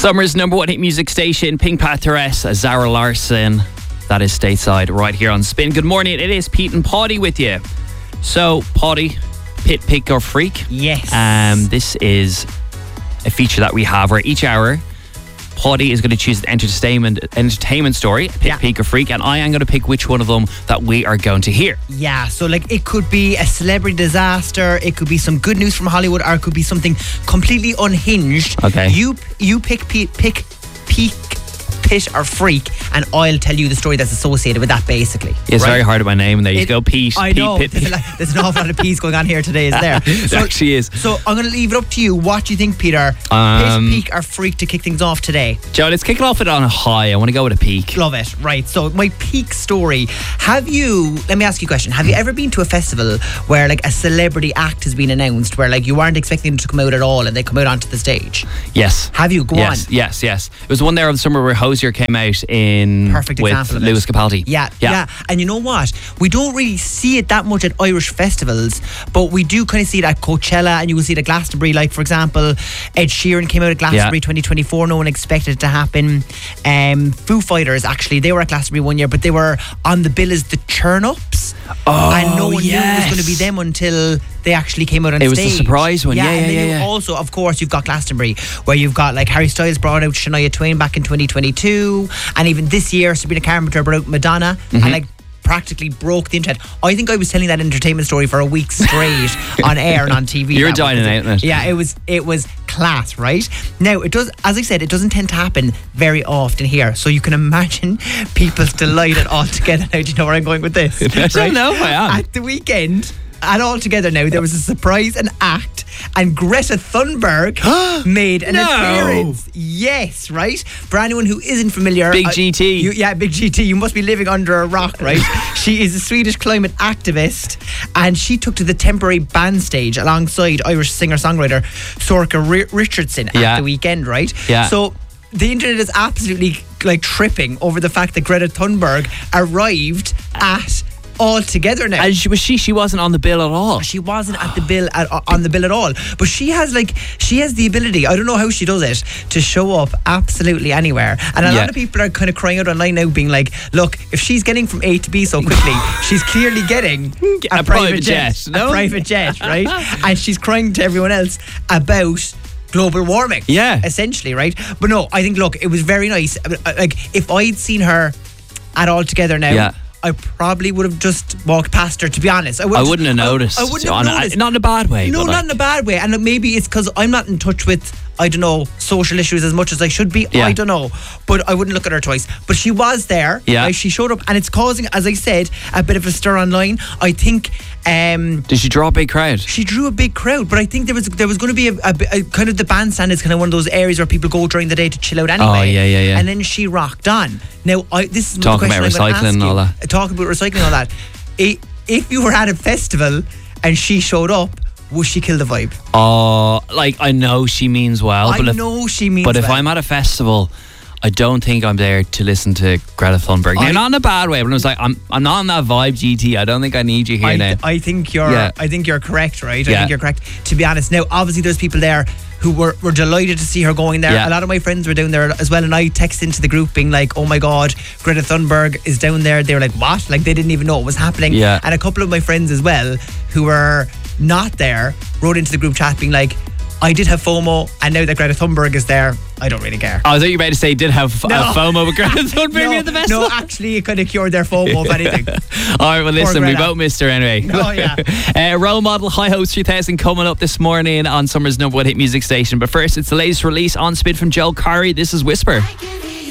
Summer's number one hit music station, Pink Pantheress, Zara Larsson. That is Stateside right here on Spin. Good morning, it is Pete and Paddy with you. So, Paddy, Pit, Pick or Freak. Yes. This is a feature that we have where each hour, Paddy is going to choose an entertainment story, Pit, Pick or Freak, and I am going to pick which one of them that we are going to hear. Yeah, so like it could be a celebrity disaster, it could be some good news from Hollywood, or it could be something completely unhinged. Okay. You pick Pit or Freak, and I'll tell you the story that's associated with that, basically. It's very hard with my name, and there you go, Pete. I know. Pete, there's an awful lot of P's going on here today, is there? It actually is. So I'm going to leave it up to you. What do you think, Peter? Pit, Peak or Freak to kick things off today? Joe, let's kick it off on a high. I want to go with a peak. Love it. Right. So my peak story. Let me ask you a question. Have you ever been to a festival where like a celebrity act has been announced, where like you weren't expecting them to come out at all and they come out onto the stage? Yes. Have you? Go on. Yes. It was one there over the summer where Hosier came out in perfect example with of it. Lewis Capaldi. Yeah. And you know what? We don't really see it that much at Irish festivals, but we do kind of see it at Coachella, and you will see it at Glastonbury. Like, for example, Ed Sheeran came out at Glastonbury 2024. No one expected it to happen. Foo Fighters, actually, they were at Glastonbury one year, but they were on the bill as the Churn-Ups. And no one knew it was going to be them until they actually came out on stage. It was the surprise one. Yeah. Also, of course, you've got Glastonbury, where you've got like Harry Styles brought out Shania Twain back in 2022, and even this year Sabrina Carpenter brought out Madonna, and like practically broke the internet. I think I was telling that entertainment story for a week straight on air and on TV. You're dining out on it. Yeah, it was class, right? Now, it does, as I said, it doesn't tend to happen very often here, so you can imagine people's delight at All Together Now. Do you know where I'm going with this? I don't know if I am. At the weekend, at All Together Now, there was a surprise and act, and Greta Thunberg made an appearance. Yes, right? For anyone who isn't familiar, Big GT. Big GT. You must be living under a rock, right? She is a Swedish climate activist, and she took to the temporary band stage alongside Irish singer-songwriter Sorka Richardson at the weekend, right? Yeah. So the internet is absolutely like tripping over the fact that Greta Thunberg arrived at All Together Now. And she wasn't on the bill at all. She wasn't at the bill on the bill at all. But she has the ability, I don't know how she does it, to show up absolutely anywhere. And a lot of people are kind of crying out online now, being like, look, if she's getting from A to B so quickly, she's clearly getting a private jet. No? A private jet, right? And she's crying to everyone else about global warming. Yeah. Essentially, right? But no, I think, look, it was very nice. Like, if I'd seen her at All Together Now, I probably would have just walked past her, to be honest. I wouldn't have noticed. I wouldn't have noticed. Not in a bad way. No, not in a bad way. And maybe it's because I'm not in touch with, I don't know, social issues as much as I should be. I don't know. But I wouldn't look at her twice. But she was there. Yeah. She showed up, and it's causing, as I said, a bit of a stir online. I think... did she draw a big crowd? She drew a big crowd, but I think there was going to be a kind of, the bandstand is kind of one of those areas where people go during the day to chill out anyway. Oh, yeah. And then she rocked on. Now, this is the talking question about recycling and all that. Talking about recycling and all that. If you were at a festival and she showed up, would she kill the vibe? Oh, like, I know she means well. But if I'm at a festival, I don't think I'm there to listen to Greta Thunberg. Now, not in a bad way, but I was like, I'm not on that vibe, GT. I don't think I need you here now. I think you're correct, right? I think you're correct, to be honest. Now, obviously, there's people there who were delighted to see her going there. A lot of my friends were down there as well, and I texted into the group being like, oh my God, Greta Thunberg is down there. They were like, what? Like, they didn't even know what was happening. And a couple of my friends as well who were not there wrote into the group chat being like, I did have FOMO, and now that Greta Thunberg is there, I don't really care. I thought you were about to say did have FOMO with Greta Thunberg at the festival. No, actually, it kind of cured their FOMO, if anything. All right, well, listen, we both missed her anyway. Oh, yeah. Role Model High Hopes 3000 coming up this morning on Summer's number one hit music station. But first, it's the latest release on Spin from Joel Corry. This is Whisper.